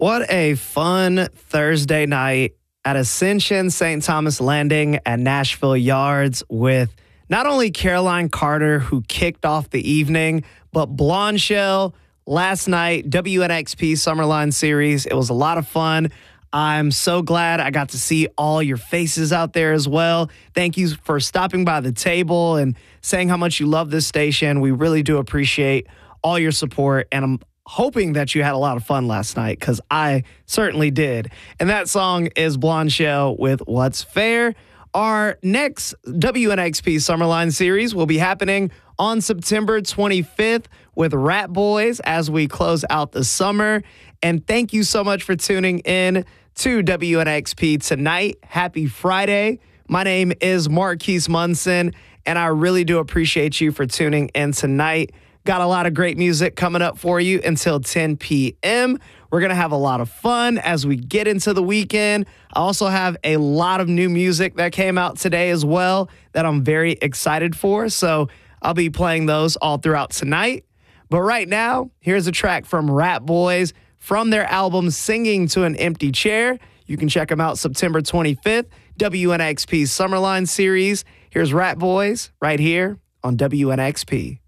What a fun Thursday night at Ascension St. Thomas Landing at Nashville Yards with not only Caroline Carter, who kicked off the evening, but Blonde Shell last night, WNXP Summerline Series. It was a lot of fun. I'm so glad I got to see all your faces out there as well. Thank you for stopping by the table and saying how much you love this station. We really do appreciate all your support, and I'm hoping that you had a lot of fun last night because I certainly did. And that song is Blonde Shell with What's Fair. Our next WNXP Summerline Series will be happening on September 25th with Rat Boys as we close out the summer. And thank you so much for tuning in to WNXP tonight. Happy Friday. My name is Marquise Munson, and I really do appreciate you for tuning in tonight. Got a lot of great music coming up for you until 10 p.m. We're going to have a lot of fun as we get into the weekend. I also have a lot of new music that came out today as well that I'm very excited for. So I'll be playing those all throughout tonight. But right now, here's a track from Rat Boys from their album Singing to an Empty Chair. You can check them out September 25th, WNXP Summerline Series. Here's Rat Boys right here on WNXP.